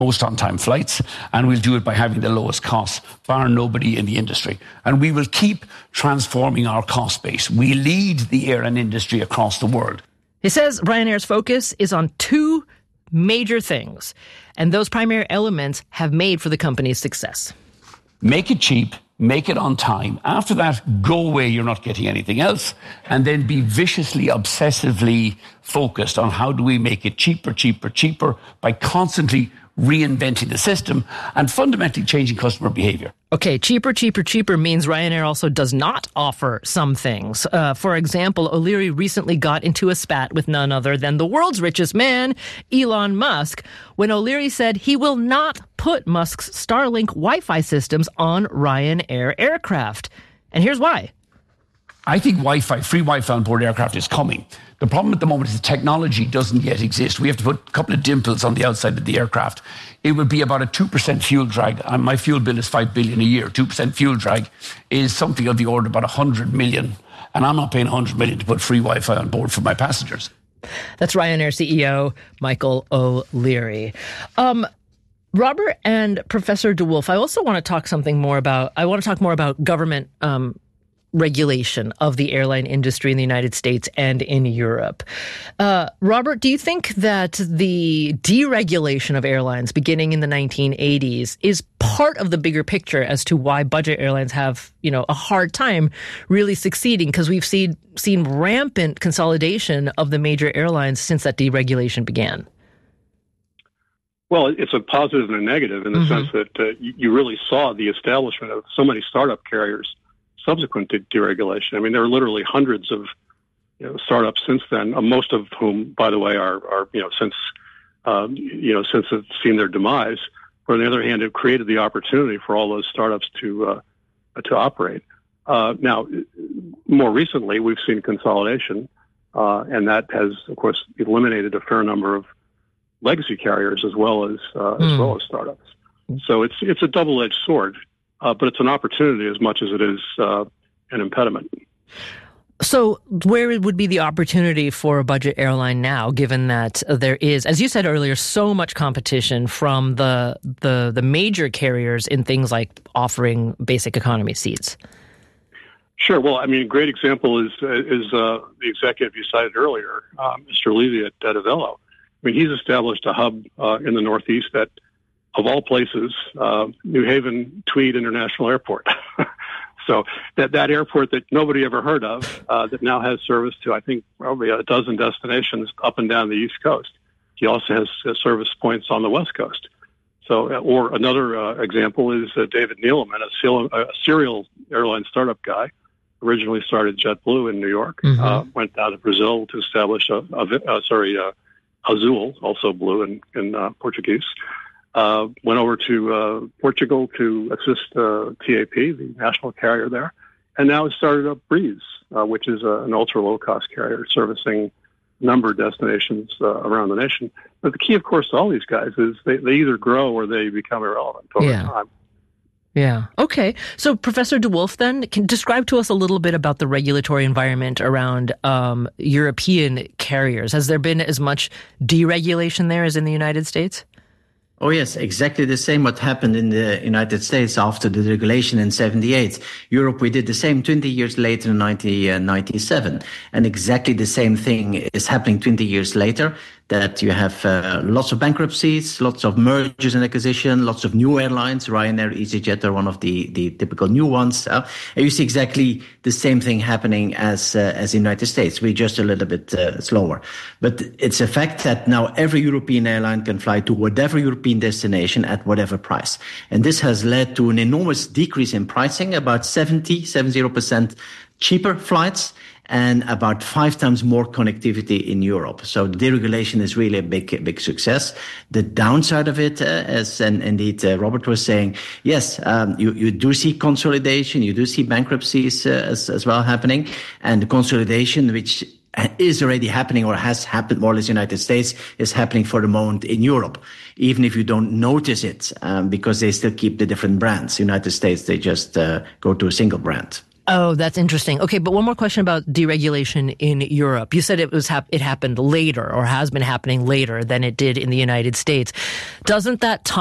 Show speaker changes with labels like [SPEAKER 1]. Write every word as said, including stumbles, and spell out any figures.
[SPEAKER 1] most on-time flights, and we'll do it by having the lowest costs, bar nobody in the industry. And we will keep transforming our cost base. We lead the airline industry across the world.
[SPEAKER 2] He says Ryanair's focus is on two major things, and those primary elements have made for the company's success.
[SPEAKER 1] Make it cheap, make it on time. After that, go away, you're not getting anything else. And then be viciously, obsessively focused on how do we make it cheaper, cheaper, cheaper by constantly reinventing the system and fundamentally changing customer behavior.
[SPEAKER 2] Okay, cheaper, cheaper, cheaper means Ryanair also does not offer some things. Uh, for example, O'Leary recently got into a spat with none other than the world's richest man, Elon Musk, when O'Leary said he will not put Musk's Starlink Wi-Fi systems on Ryanair aircraft. And here's why.
[SPEAKER 1] I think Wi-Fi, free Wi-Fi on board aircraft is coming. The problem at the moment is the technology doesn't yet exist. We have to put a couple of dimples on the outside of the aircraft. It would be about a two percent fuel drag. And my fuel bill is five billion dollars a year. two percent fuel drag is something of the order of about one hundred million. And I'm not paying one hundred million to put free Wi-Fi on board for my passengers.
[SPEAKER 2] That's Ryanair C E O Michael O'Leary. Um, Robert and Professor DeWolf, I also want to talk something more about, I want to talk more about government um regulation of the airline industry in the United States and in Europe. Uh, Robert, do you think that the deregulation of airlines beginning in the nineteen eighties is part of the bigger picture as to why budget airlines have, you know, a hard time really succeeding? Because we've seen seen rampant consolidation of the major airlines since that deregulation began.
[SPEAKER 3] Well, it's a positive and a negative in the mm-hmm. sense that uh, you, you really saw the establishment of so many startup carriers subsequent to deregulation. I mean, there are literally hundreds of you know, startups since then, uh, most of whom, by the way, are, are you know, since, um, you know, since have seen their demise. But on the other hand, it created the opportunity for all those startups to, uh, to operate. Uh, now, more recently, we've seen consolidation, uh, and that has, of course, eliminated a fair number of legacy carriers as well as, uh, mm. as well as startups. So it's, it's a double-edged sword. Uh, but it's an opportunity as much as it is uh, an impediment.
[SPEAKER 2] So where would be the opportunity for a budget airline now, given that there is, as you said earlier, so much competition from the the, the major carriers in things like offering basic economy seats?
[SPEAKER 3] Sure. Well, I mean, a great example is is uh, the executive you cited earlier, uh, Mister Levy at, at Avelo. I mean, he's established a hub uh, in the Northeast that, of all places, uh, New Haven Tweed International Airport. So that that airport that nobody ever heard of, uh, that now has service to, I think, probably a dozen destinations up and down the East Coast. He also has uh, service points on the West Coast. So, uh, or another uh, example is uh, David Neeleman, a, serial, a serial airline startup guy, originally started JetBlue in New York, mm-hmm. uh, went down to Brazil to establish a, a, a sorry, uh, Azul, also blue in, in uh, Portuguese. Uh, went over to uh, Portugal to assist uh, T A P, the national carrier there, and now has started up Breeze, uh, which is uh, an ultra-low-cost carrier servicing a number of destinations uh, around the nation. But the key, of course, to all these guys is they, they either grow or they become irrelevant over
[SPEAKER 2] yeah.
[SPEAKER 3] time.
[SPEAKER 2] Yeah. Okay. So, Professor DeWolf, then, can describe to us a little bit about the regulatory environment around um, European carriers. Has there been as much deregulation there as in the United States?
[SPEAKER 4] Oh, yes, exactly the same what happened in the United States after the regulation in seventy-eight. Europe, we did the same twenty years later in nineteen ninety-seven. And exactly the same thing is happening twenty years later, that you have uh, lots of bankruptcies, lots of mergers and acquisition, lots of new airlines. Ryanair, EasyJet are one of the, the typical new ones. Uh, and you see exactly the same thing happening as uh, as in the United States. We're just a little bit uh, slower. But it's a fact that now every European airline can fly to whatever European destination at whatever price. And this has led to an enormous decrease in pricing, about seventy, seventy percent cheaper flights, and about five times more connectivity in Europe. So the deregulation is really a big, big success. The downside of it, uh, as and indeed uh, Robert was saying, yes, um, you, you do see consolidation, you do see bankruptcies uh, as, as well happening, and the consolidation, which is already happening or has happened more or less in the United States, is happening for the moment in Europe, even if you don't notice it, um, because they still keep the different brands. In the United States, they just uh, go to a single brand.
[SPEAKER 2] Oh, that's interesting. Okay, but one more question about deregulation in Europe. You said it was hap- it happened later or has been happening later than it did in the United States. Doesn't that time